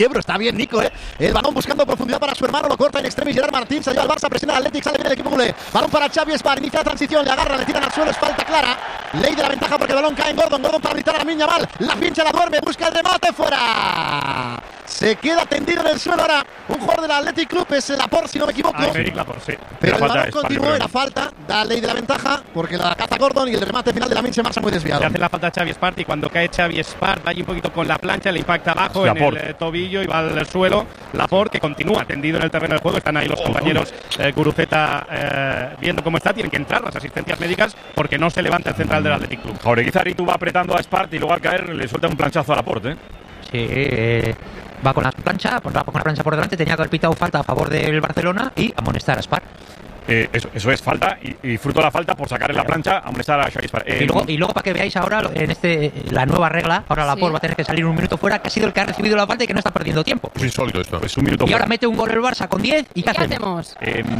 Está bien Nico, el balón buscando profundidad para su hermano, lo corta en extremis Gerard Martín, se lleva al Barça, presiona al Athletic, sale bien el equipo culé, balón para Xavi Espar, inicia la transición, le agarra, le tiran al suelo, es falta clara, ley de la ventaja porque el balón cae en Gordon para gritar a Lamine Yamal, la pincha, la duerme, busca el remate, fuera, se queda tendido en el suelo ahora, un jugador del Athletic Club, es Laporte si no me equivoco, sí. Pero el balón continuó, era falta, da ley de la ventaja, porque la caza Gordon y el remate final de Lamine se marcha muy desviado. Le hace la falta a Xavi Espar y cuando cae Xavi Espar, va ahí un poquito con la plancha, le impacta abajo en el tobillo y va al suelo. Laporte, que continúa tendido en el terreno del juego. Están ahí los compañeros Guruceta viendo cómo está. Tienen que entrar las asistencias médicas porque no se levanta el central del Athletic Club. Jauregui va apretando a Espart y luego al caer le suelta un planchazo a Laporte. Sí, va con la plancha por delante. Tenía que haber pitado falta a favor del Barcelona y amonestar a Espart. Eso es falta y fruto de la falta por sacar en la plancha amonestar a Xavi Espart. Y luego para que veáis ahora en la nueva regla, ahora Laporte va a tener que salir un minuto fuera, que ha sido el que ha recibido la falta y que no está perdiendo tiempo. Es insólito esto. Es un minuto y fuera. ahora mete un gol el Barça con 10 y ¿qué hacemos?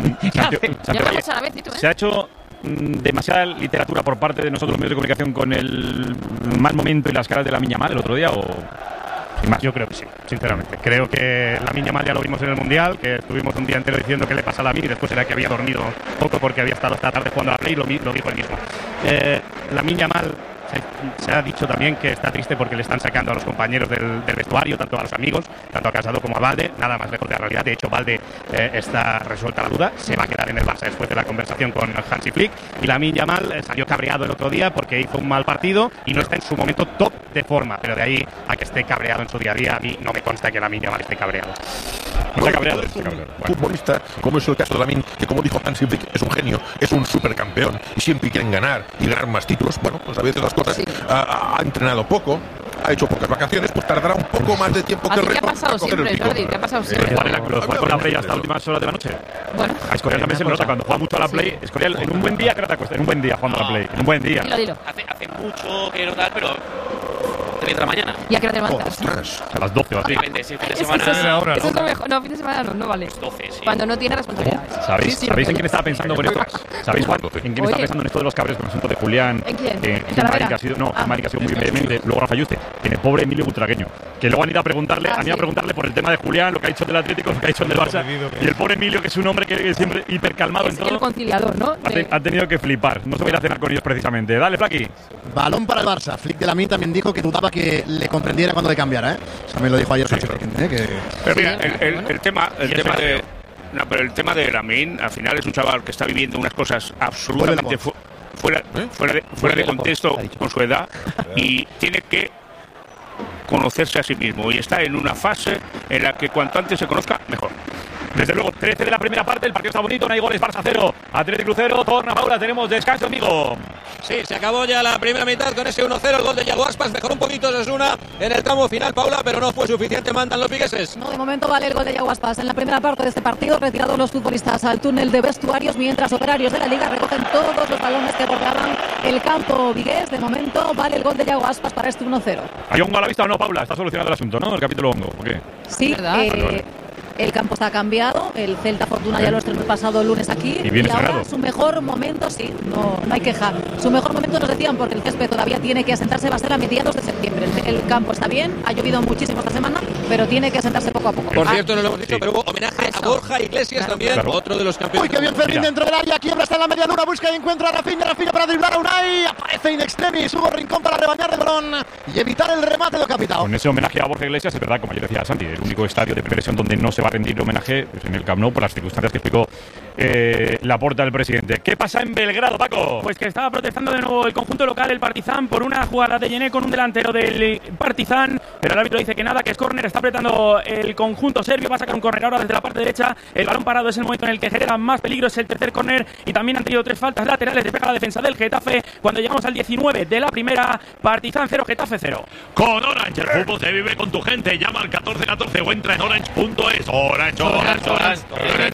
Se ha hecho demasiada literatura por parte de nosotros los medios de comunicación con el mal momento y las caras de Lamine Yamal el otro día o... Yo creo que sí, sinceramente. Creo que Lamine Yamal ya lo vimos en el Mundial, que estuvimos un día entero diciendo qué le pasa a Lamine y después era que había dormido poco porque había estado esta tarde jugando a la Play y lo dijo él mismo. Lamine Yamal se ha dicho también que está triste porque le están sacando a los compañeros del vestuario, tanto a los amigos, tanto a Casado como a Valde, nada más lejos de la realidad. De hecho, Valde está resuelta la duda, se va a quedar en el Barça después de la conversación con Hansi Flick. Y Lamine Yamal salió cabreado el otro día porque hizo un mal partido y no está en su momento top de forma, pero de ahí a que esté cabreado en su día a día, a mí no me consta que Lamine Yamal esté cabreado. No está cabreado. Futbolista, como es el caso de Lamine, que como dijo Hansi Flick, es un genio, es un supercampeón y siempre quieren ganar y ganar más títulos. Bueno, pues a veces las cosas ha entrenado poco, ha hecho pocas vacaciones, pues tardará un poco más de tiempo que el resto. ¿Qué ha pasado siempre, Jordi? ¿Qué ha pasado siempre? Juega con la Play hasta últimas horas de la noche. Bueno. A Escorial también se le nota cuando juega mucho a la Play. Escorial en un buen día, ¿qué te cuesta? En un buen día jugando a la Play. En un buen día. Dilo. Hace mucho que no tal, pero te viene la mañana. ¿Y a qué hora te levantas? A las 12 o así. Depende, si fin de semana. Eso es lo mejor. No, fin de semana no vale. 12, sí. Cuando no tiene responsabilidades. ¿Sabéis en quién estaba pensando con esto? ¿Sabéis Juan? ¿En quién estaba pensando en esto de los cabres con el asunto de Julián? ¿En quién? Que Mari ha sido muy vehemente. Luego Rafa Yuste. En el pobre Emilio Butragueño. Que luego han ido a preguntarle por el tema de Julián, lo que ha dicho del Atlético, lo que ha dicho del Barça. Y el pobre Emilio, que es un hombre que siempre hiper calmado en todo. Es el conciliador, ¿no? Ha tenido que flipar. No se va a ir a cenar con ellos precisamente. Dale, Flaqui. Balón para el Barça. Flick de Lamine también dijo que dudaba que le comprendiera cuando le cambiara, Eso también lo dijo ayer. Pero mira, el tema de Lamine, al final es un chaval que está viviendo unas cosas absolutamente fuera de contexto con su edad y tiene que conocerse a sí mismo y está en una fase en la que cuanto antes se conozca, mejor. Desde luego, 13 de la primera parte, el partido está bonito, no hay goles, Barça 0, Athletic Club 0, torna Paula, tenemos descanso, amigo. Sí, se acabó ya la primera mitad con ese 1-0, el gol de Yago Aspas, mejoró un poquito Osasuna en el tramo final, Paula, pero no fue suficiente, mandan los vigueses. No, de momento vale el gol de Yago Aspas. En la primera parte de este partido, retirados los futbolistas al túnel de vestuarios, mientras operarios de la Liga recogen todos los balones que bordeaban el campo vigués. De momento vale el gol de Yago Aspas para este 1-0. ¿Hay hongo a la vista o no, Paula? Está solucionado el asunto, ¿no? El capítulo hongo, ¿por qué? Sí, vale. El campo está cambiado, el Celta Fortuna ya lo estrenó el pasado lunes aquí y ahora su mejor momento, sí, no hay queja, su mejor momento nos decían porque el césped todavía tiene que asentarse, va a ser a mediados de septiembre. El campo está bien, ha llovido muchísimo esta semana, pero tiene que asentarse poco a poco. Por cierto, no lo hemos dicho, pero hubo homenaje a Borja Iglesias también, otro de los campeones. Uy, qué bien Fermín dentro del área, quiebra, está en la media luna, busca y encuentra a Rafinha para driblar a Unai, aparece in extremis, Hugo Rincón para rebañar el balón y evitar el remate de Capitao. Con ese homenaje a Borja Iglesias, es verdad, como yo decía Santi, el único estadio de progresión donde no se va a rendir homenaje pues en el Camp Nou por las circunstancias que explicó Laporta del presidente. ¿Qué pasa en Belgrado, Paco? Pues que estaba protestando de nuevo el conjunto local, el Partizan, por una jugada de Yené con un delantero del Partizan, pero el árbitro dice que nada, que es córner, está apretando el conjunto serbio, va a sacar un córner ahora desde la parte derecha, el balón parado es el momento en el que genera más peligro, es el tercer córner y también han tenido 3 faltas laterales, despega la defensa del Getafe cuando llegamos al 19 de la primera. Partizan 0, Getafe 0. Con Orange, el fútbol se vive con tu gente, llama al 1414 o entra en orange.es. Orange.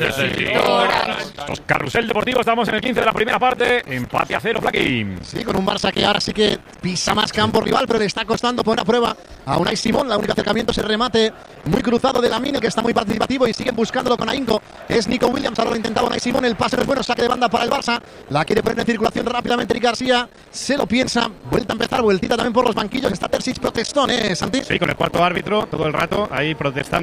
Los Carrusel Deportivo, estamos en el 15 de la primera parte, empate a 0, Flaqui. Sí, con un Barça que ahora sí que pisa más campo rival, pero le está costando poner a prueba a Unai Simón. La única acercamiento es el remate muy cruzado de Lamine, que está muy participativo y siguen buscándolo con ahínco. Es Nico Williams, ahora lo intentaba Unai Simón, el pase no es bueno, saque de banda para el Barça. La quiere poner en circulación rápidamente Eric García, se lo piensa, vuelta a empezar, vueltita también por los banquillos. Está Terzic protestón, Santi. Sí, con el cuarto árbitro todo el rato ahí protestando.